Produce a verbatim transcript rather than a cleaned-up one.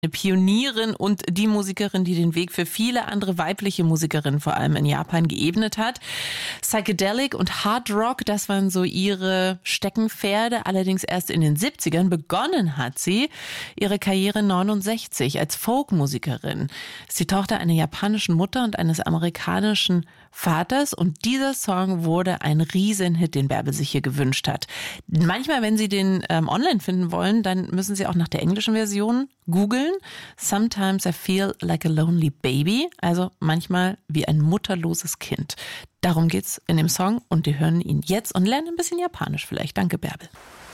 Eine Pionierin und die Musikerin, die den Weg für viele andere weibliche Musikerinnen vor allem in Japan geebnet hat. Psychedelic und Hard Rock, das waren so ihre Steckenpferde. Allerdings erst in den siebzigern begonnen hat sie ihre Karriere neunundsechzig als Folkmusikerin. Ist die Tochter einer japanischen Mutter und eines amerikanischen Vaters und dieser Song wurde ein Riesenhit, den Bärbel sich hier gewünscht hat. Manchmal, wenn Sie den ähm, online finden wollen, dann müssen Sie auch nach der englischen Version googeln. Sometimes I feel like a lonely baby, also manchmal wie ein mutterloses Kind. Darum geht's in dem Song und die hören ihn jetzt und lernen ein bisschen Japanisch vielleicht. Danke, Bärbel.